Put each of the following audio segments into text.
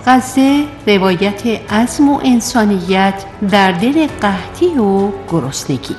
غزه روایت عزم و انسانیت در دل قحطی و گرسنگی.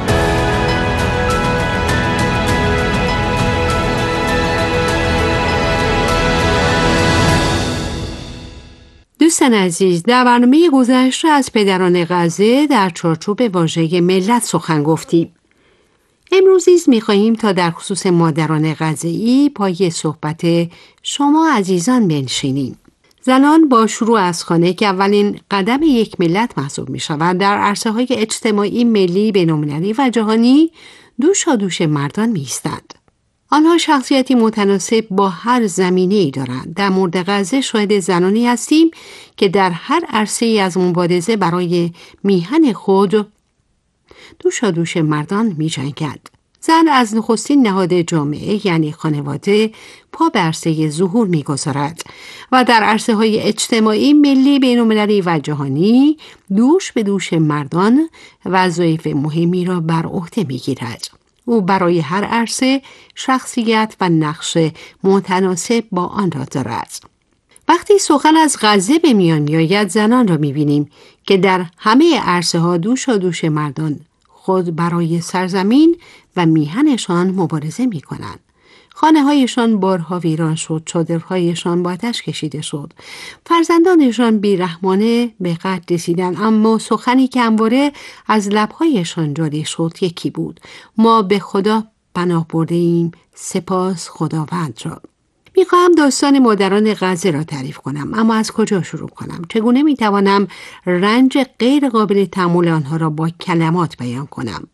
دوستان عزیز، در برنامه گذشته از پدران غزه در چارچوب واژه ملت سخن گفتیم. امروز نیز می‌خواهیم تا در خصوص مادران غزه‌ای پای صحبت شما عزیزان بنشینیم. زنان با شروع از خانه که اولین قدم یک ملت محسوب می‌شوند، در عرصه‌های اجتماعی، ملی، بین‌المللی و جهانی دوشادوش مردان می‌ایستند. آنها شخصیتی متناسب با هر زمینه‌ای دارند. در مورد غزه شاهد زنانی هستیم که در هر عرصه‌ای از مبارزه برای میهن خود دوشادوش مردان می‌جنگند. زن از نخستین نهاد جامعه یعنی خانواده پا به عرصه ظهور می‌گذارد و در عرصه‌های اجتماعی، ملی، بین‌المللی و جهانی دوش به دوش مردان وظایف مهمی را بر عهده می‌گیرد. او برای هر عرصه شخصیت و نقش متناسب با آن را دارد. وقتی سخن از غزه به میان می‌آید، زنان را می‌بینیم که در همه عرصه‌ها دوشادوش مردان خود برای سرزمین و میهنشان مبارزه می‌کنند. خانه‌هایشان بارها ویران شد، چادرهایشان با آتش کشیده شد، فرزندانشان بیرحمانه به قتل رسیدند، اما سخنی که همواره از لب‌هایشان جاری شد یکی بود: ما به خدا پناه برده ایم، سپاس خداوند را. میخواهم داستان مادران غزه را تعریف کنم، اما از کجا شروع کنم؟ چگونه میتوانم رنج غیر قابل تحمل آنها را با کلمات بیان کنم؟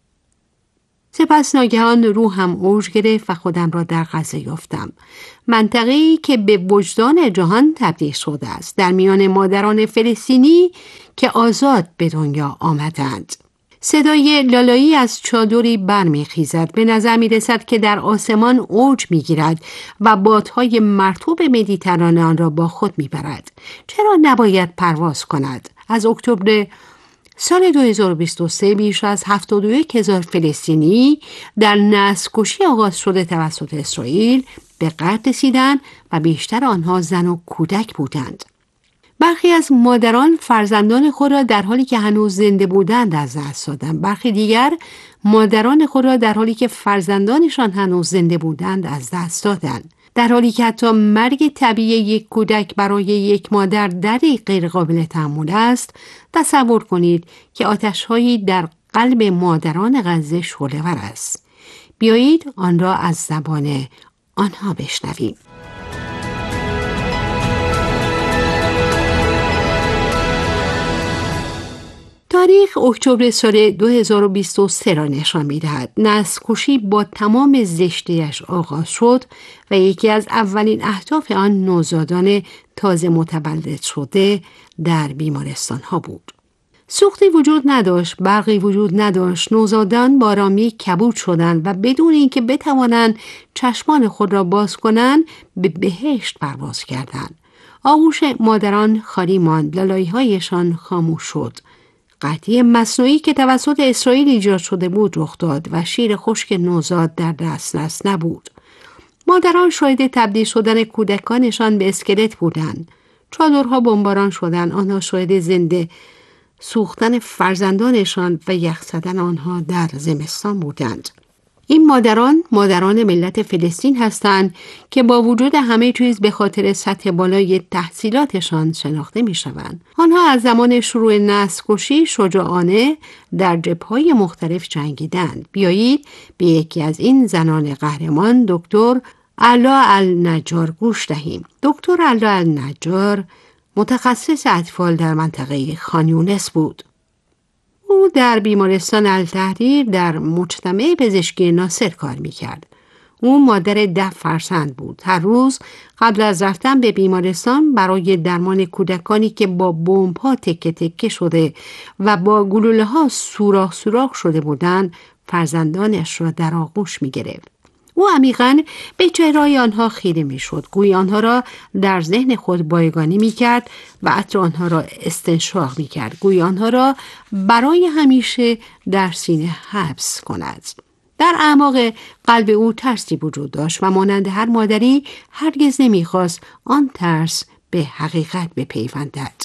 سپس ناگهان روحم اوج گرفت و خودم را در غزه یافتم، منطقه‌ای که به وجدان جهان تبدیل شده است، در میان مادران فلسطینی که آزاد به دنیا آمدند. صدای لالایی از چادری برمیخیزد. به نظر میرسد که در آسمان اوج میگیرد و بادهای مرطوب مدیترانه آن را با خود میبرد. چرا نباید پرواز کند؟ از اکتبر سال 2023 بیش از 71,000 فلسطینی در نسل‌کشی آغاز شده توسط اسرائیل به قتل رسیدند و بیشتر آنها زن و کودک بودند. برخی از مادران فرزندان خود را در حالی که هنوز زنده بودند از دست دادند. برخی دیگر مادران خود را در حالی که فرزندانشان هنوز زنده بودند از دست دادند. در حالی که حتی مرگ طبیعی یک کودک برای یک مادر دردی غیر قابل تحمل است، تصور کنید که آتش‌هایی در قلب مادران غزه شعله‌ور است. بیایید آن را از زبان آنها بشنویم. تاریخ اکتبر سال 2023 را نشان می‌دهد. نسل‌کشی با تمام زشتی‌اش آغاز شد و یکی از اولین اهداف آن نوزادان تازه متولد شده در بیمارستان‌ها بود. سوختی وجود نداشت، برقی وجود نداشت. نوزادان با آرامی کبود شدند و بدون اینکه بتوانند چشمان خود را باز کنند به بهشت پرواز کردند. آغوش مادران خالی ماند، لالایی‌هایشان خاموش شد. قحطی مصنوعی که توسط اسرائیل ایجاد شده بود رخ داد و شیر خشک نوزاد در دسترس نبود. مادران شاهد تبدیل شدن کودکانشان به اسکلت بودند. چادرها بمباران شدند. آنها شاهد زنده سوختن فرزندانشان و یخ زدن آنها در زمستان بودند. این مادران ملت فلسطین هستند که با وجود همه چیز به خاطر سطح بالای تحصیلاتشان شناخته می شوند. آنها از زمان شروع نسل‌کشی شجاعانه در جبهه‌های مختلف جنگیدند. بیایید به یکی از این زنان قهرمان، دکتر علا النجار گوش دهیم. دکتر علا النجار متخصص اطفال در منطقه خان یونس بود. او در بیمارستان التحریر در مجتمع پزشکی ناصر کار میکرد. او مادر 10 فرزند بود. هر روز قبل از رفتن به بیمارستان برای درمان کودکانی که با بمب‌ها تکه تکه شده و با گلوله‌ها سوراخ شده بودند، فرزندانش را در آغوش میگرفت. او عمیقاً به چهره‌های آنها خیره میشد، گویی آنها را در ذهن خود بایگانی میکرد و عطر آنها را استنشاق میکرد، گویی آنها را برای همیشه در سینه حبس کند. در اعماق قلب او ترسی وجود داشت و مانند هر مادری هرگز نمیخواست آن ترس به حقیقت بپیوندد.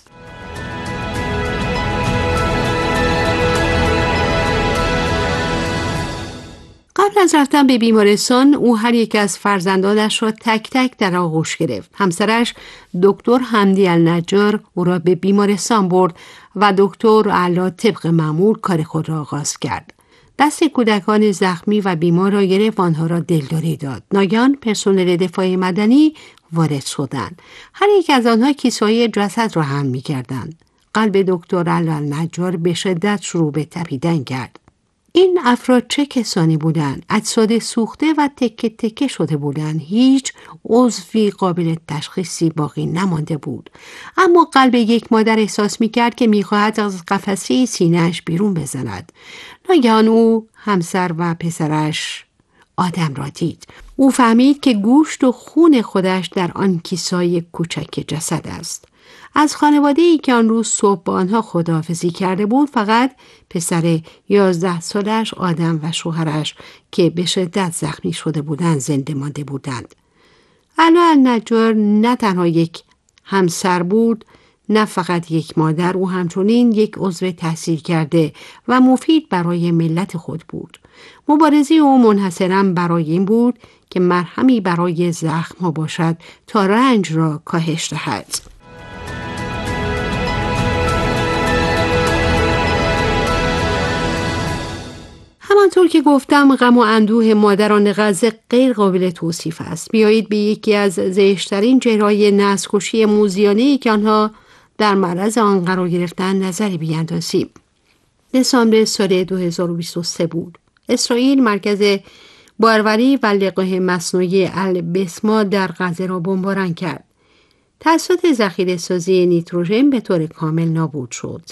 قبل از رفتن به بیمارستان او هر یک از فرزندانش را تک تک در آغوش گرفت. همسرش دکتر حمدی النجار او را به بیمارستان برد و دکتر علا طبق معمول کار خود را آغاز کرد. دست کودکان زخمی و بیمار را گرفت، آنها را دلداری داد. ناگهان پرسنل دفاع مدنی وارد شدند. هر یک از آنها کیسه‌های جسد را حمل می‌کردند. قلب دکتر علا النجار به شدت شروع به تپیدن کرد. این افراد چه کسانی بودند؟ اجساد سوخته و تکه تکه شده بودند. هیچ عضوی قابل تشخیصی باقی نمانده بود. اما قلب یک مادر احساس می‌کرد که می‌خواهد از قفسه سینه‌اش بیرون بزند. ناگهان او، همسر و پسرش آدم را دید. او فهمید که گوشت و خون خودش در آن کیسه‌های کوچک جسد است. از خانواده‌ای که آن روز صبح با آنها خداحافظی کرده بود، فقط پسر 11 سالش آدم و شوهرش که به شدت زخمی شده بودند زنده مانده بودند. علا النجار نه تنها یک همسر بود، نه فقط یک مادر، او همچنین یک عضو تحصیل کرده و مفید برای ملت خود بود. مبارزه او منحصراً برای این بود که مرهمی برای زخم‌ها باشد تا رنج را کاهش دهد. همانطور که گفتم، غم و اندوه مادران غزه غیر قابل توصیف است. بیایید به یکی از زشترین جرایم نسل‌کشی موذیانه‌ای که آنها در معرض آن قرار گرفتن نظری بیندازیم. دسامبر سال 2023 بود. اسرائیل مرکز باروری و لقاح مصنوعی البسما در غزه را بمباران کرد. توسط ذخیره‌سازی نیتروژن به طور کامل نابود شد.